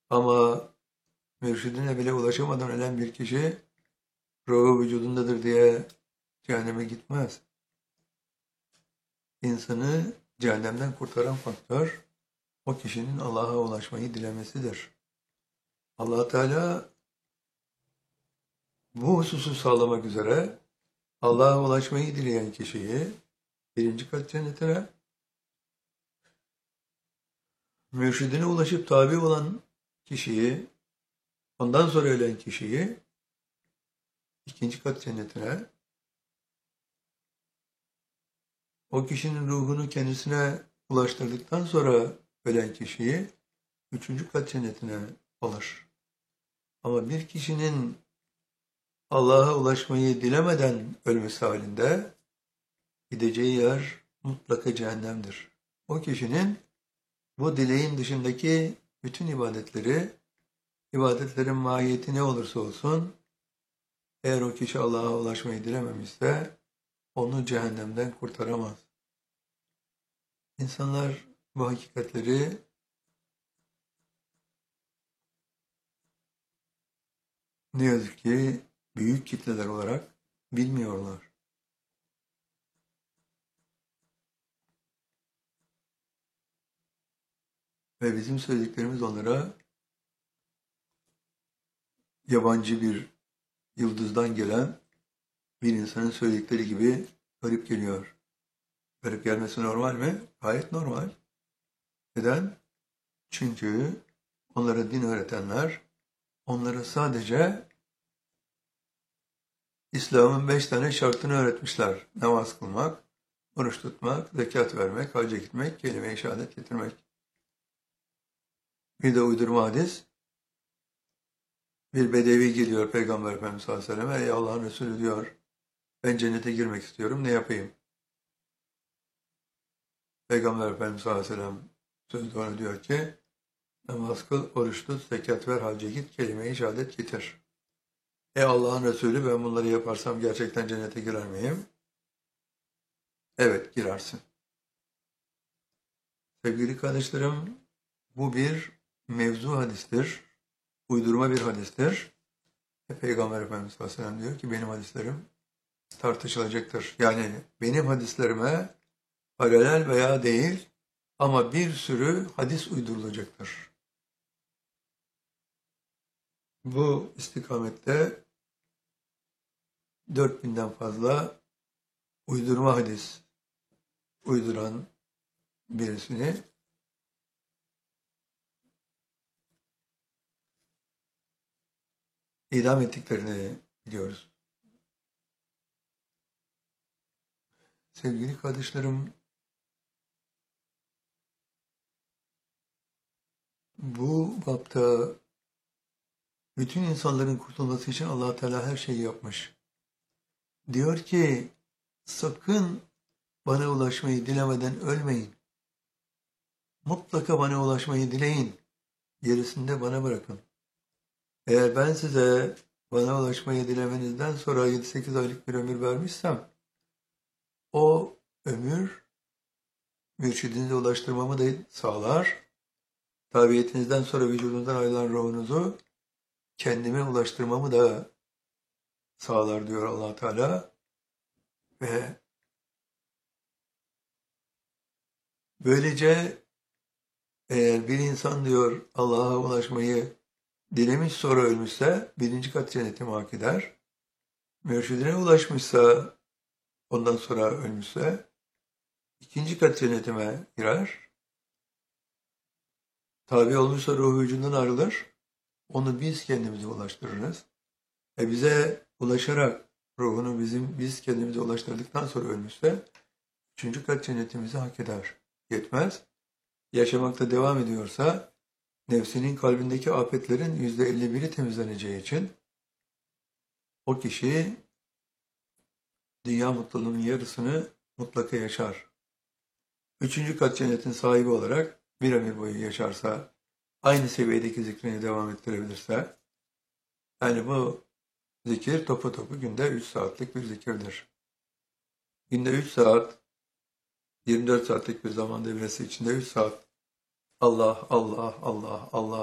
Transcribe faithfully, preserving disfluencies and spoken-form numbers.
Ama mürşidine bile ulaşamadan ölen bir kişi ruhu vücudundadır diye cehenneme gitmez. İnsanı cehennemden kurtaran faktör o kişinin Allah'a ulaşmayı dilemesidir. Allah Teala bu hususu sağlamak üzere Allah'a ulaşmayı dileyen kişiyi birinci kat cennetine, mürşidine ulaşıp tabi olan kişiyi, ondan sonra ölen kişiyi ikinci kat cennetine, o kişinin ruhunu kendisine ulaştırdıktan sonra ölen kişiyi üçüncü kat cennetine alır. Ama bir kişinin Allah'a ulaşmayı dilemeden ölmesi halinde gideceği yer mutlaka cehennemdir. O kişinin bu dileğin dışındaki bütün ibadetleri, ibadetlerin mahiyeti ne olursa olsun, eğer o kişi Allah'a ulaşmayı dilememişse onu cehennemden kurtaramaz. İnsanlar bu hakikatleri ne yazık ki büyük kitleler olarak bilmiyorlar. Ve bizim söylediklerimiz onlara yabancı bir yıldızdan gelen bir insanın söyledikleri gibi garip geliyor. Garip gelmesi normal mi? Gayet normal. Neden? Çünkü onlara din öğretenler onlara sadece İslam'ın beş tane şartını öğretmişler. Namaz kılmak, oruç tutmak, zekat vermek, hacca gitmek, kelime-i şehadet getirmek. Bir de uydurma hadis. Bir bedevi geliyor Peygamber Efendimiz sallallahu aleyhi ve selleme. Ey Allah'ın Resulü diyor, ben cennete girmek istiyorum, ne yapayım? Peygamber Efendimiz sallallahu aleyhi ve sellem sözde ona diyor ki, namaz kıl, oruç tut, zekat ver, hacca git, kelime-i şehadet getir. Ey Allah'ın Resulü, ben bunları yaparsam gerçekten cennete girer miyim? Evet, girersin. Sevgili kardeşlerim, bu bir mevzu hadistir, uydurma bir hadistir. E, Peygamber Efendimiz sallallahu aleyhi ve sellem diyor ki, benim hadislerim tartışılacaktır. Yani benim hadislerime paralel veya değil ama bir sürü hadis uydurulacaktır. Bu istikamette dört binden fazla uydurma hadis uyduran birisini idam ettiklerini biliyoruz. Sevgili kardeşlerim, bu bapta bütün insanların kurtulması için Allah Teala her şeyi yapmış. Diyor ki, sakın bana ulaşmayı dilemeden ölmeyin. Mutlaka bana ulaşmayı dileyin. Gerisini bana bırakın. Eğer ben size bana ulaşmayı dilemenizden sonra yedi sekiz aylık bir ömür vermişsem, o ömür mürşidinize ulaştırmamı da sağlar. Tabiyetinizden sonra vücudundan ayrılan ruhunuzu kendime ulaştırmamı da sağlar diyor Allah Teala. Ve böylece eğer bir insan diyor Allah'a ulaşmayı dilemiş sonra ölmüşse birinci kat cennetime hak eder. Mürşidine ulaşmışsa ondan sonra ölmüşse ikinci kat cennetime girer. Tabi olmuşsa ruhu vücudundan ayrılır. Onu biz kendimize ulaştırırız. E bize ulaşarak ruhunu bizim biz kendimize ulaştırdıktan sonra ölmüşse üçüncü kat cennetimizi hak eder. Yetmez. Yaşamakta devam ediyorsa nefsinin kalbindeki afetlerin yüzde elli biri temizleneceği için o kişi dünya mutluluğunun yarısını mutlaka yaşar. Üçüncü kat cennetin sahibi olarak bir ömür boyu yaşarsa, aynı seviyedeki zikrini devam ettirebilirse, yani bu zikir topu topu günde üç saatlik bir zikirdir. Günde üç saat, yirmi dört saatlik bir zaman devresi içinde üç saat Allah, Allah, Allah, Allah